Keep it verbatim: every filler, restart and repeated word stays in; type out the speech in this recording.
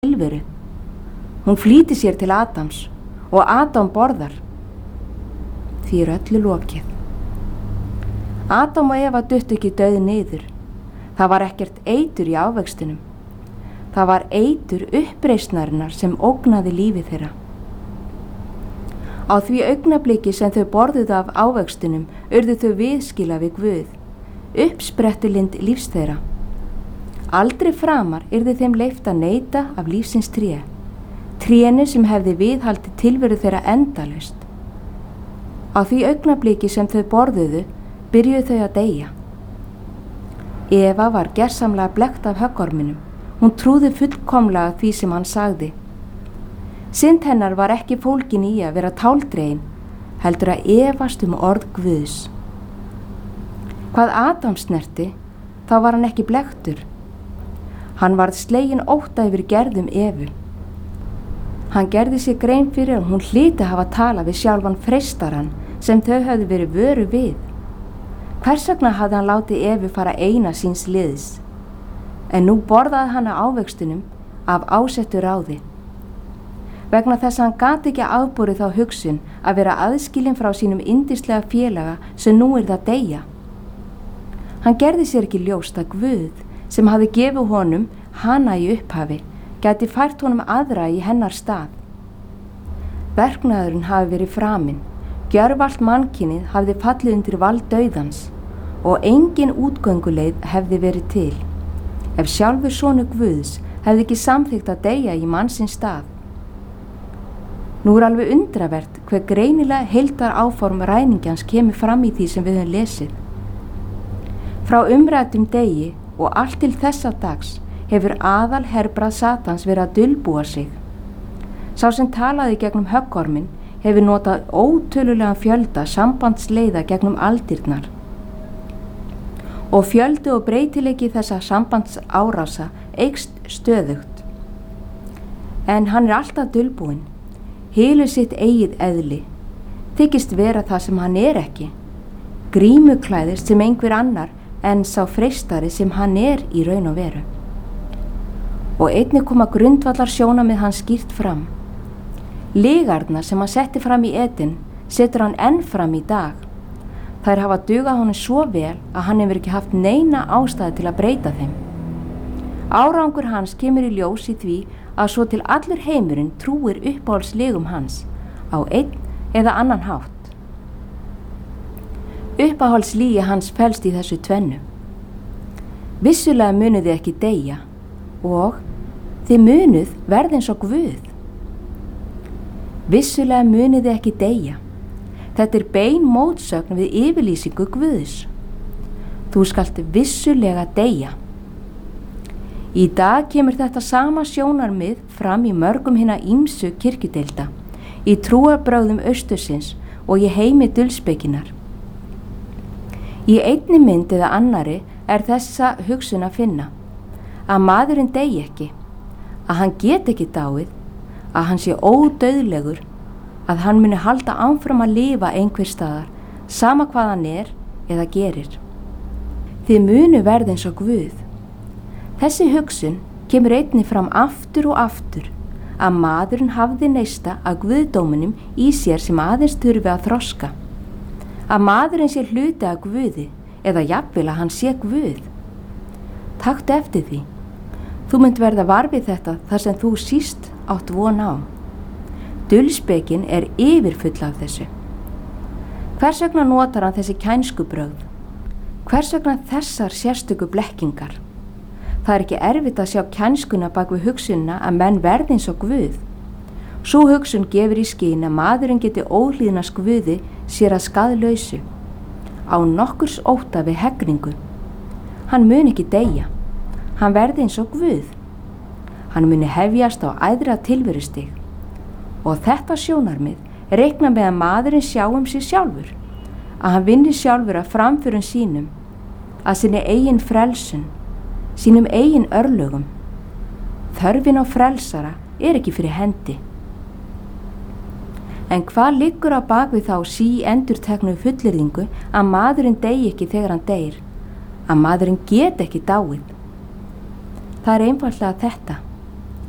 tilveru. Hún flýti sér til Adams og Adam borðar. Því er öllu lokið. Adam og Eva duttu ekki dauð niður. Það var ekkert eitur í ávextinum. Það var eitur uppreisnarinnar sem ógnaði lífi þeirra. Á því augnabliki sem þau borðuðu af ávextinum urðu þau viðskila við Guð, uppsprettulind lífs þeirra. Aldrei framar yrði þeim leyft að neyta af lífsins tré, trénu sem hefði viðhaldið tilveru þeirra endalaust. Á því augnabliki sem þau borðuðu byrjuðu þau að deyja. Eva var gersamlega blekkt af höggorminum. Hún trúði fullkomlega því sem hann sagði. Synd hennar var ekki fólkin í að vera táldregin, heldur að efast um orð Guðs. Hvað Adam snerti, þá var hann ekki blekktur. Hann varð sleginn ótta yfir gerðum Evu. Hann gerði sér grein fyrir að hún hlyti hafa talað við sjálfan freistarann sem þau höfðu verið vöru við. Hvers vegna hafði hann látið Evu fara eina síns liðs, en nú borðaði hann á ávextinum af ásettu ráði. Vegna þess að hann gat ekki afborið þá hugsun að vera aðskilinn frá sínum yndislega félaga sem nú er það deyja. Hann gerði sér ekki ljóst að Guð, sem hafði gefið honum hana í upphafi, gæti fært honum aðra í hennar stað. Verknaðurinn hafi verið framinn, gjörvallt mannkynið hafði fallið undir vald dauðans og engin útgönguleið hefði verið til, ef sjálfur sonur Guðs hefði ekki samþykkt að deyja í mannsins stað. Nú er alveg undravert hve greinilega heildar áform ræningjans kemur fram í því sem við höfum lesið. Frá umræddum degi og allt til þessa dags hefur aðal herbrað Satans verið að dulbúa sig. Sá sem talaði gegnum höggormin hefur notað ótölulegan fjölda sambandsleiða gegnum aldirnar. Og fjöldi og breytileiki þessa sambandsárása eykst stöðugt. En hann er alltaf dulbúinn, hylur sitt eigið eðli, þykist vera það sem hann er ekki, grímuklæðist sem einhver annar en sá freistari sem hann er í raun og veru. Og einnig koma grundvallar sjónamið hans skýrt fram. Lygarnar sem hann setti fram í Eden setur hann enn fram í dag. Þær hafa dugað honum svo vel að hann hefur ekki haft neina ástæðu til að breyta þeim. Árangur hans kemur í ljós í því að svo til allur heimurinn trúir uppáhaldslegum hans á einn eða annan hátt. Uppáhaldslígi hans felst í þessu tvennu. Vissulega munuð þið ekki deyja og þið munuð verða eins og Guð. Vissulega munuð þið ekki deyja. Þetta er bein mótsögn við yfirlýsingu Guðs. Þú skalt vissulega deyja. Í dag kemur þetta sama sjónarmið fram í mörgum hinna ýmsu kirkjudeilda, í trúarbrögðum austursins og í heimi dulspekinnar. Í einni mynd eða annari er þessa hugsun að finna, að maðurinn deyji ekki, að hann get ekki dáið, að hann sé ódauðlegur, að hann muni halda áfram að lifa einhver staðar, sama hvað hann er eða gerir. Þið munu verða eins og Guð. Þessi hugsun kemur einnig fram aftur og aftur, að maðurinn hafði neista að guðdóminum í sér sem aðeins þurfi að þroska. Að maðurinn sé hluti af Guði eða jafnvel að hann sé Guð. Taktu eftir því. Þú munt verða var við þetta þar sem þú síst átt von á. Dulspekin er yfirfull af þessu. Hvers vegna notar hann þessi kænskubrögð? Hvers vegna þessar sérstöku blekkingar? Það er ekki erfitt að sjá kænskuna bak við hugsunna að menn verði eins og Guð. Sú hugsun gefur í skyn að maðurinn geti óhlýðnast Guði sér að skaðlausu, á nokkurs ótta við hegningu. Hann mun ekki deyja, hann verði eins og Guð. Hann muni hefjast á æðra tilverustig. Og þetta sjónarmið reikna með að maðurinn sjá um sig sjálfur, að hann vinni sjálfur að framförum sínum, að sinni eigin frelsun, sínum eigin örlögum. Þörfin á frelsara er ekki fyrir hendi. En hvað liggur á bakvið þá sí endurteknu fullyrðingu að maðurinn deyji ekki þegar hann deyr, að maðurinn get ekki dáið? Það er einfaldlega þetta.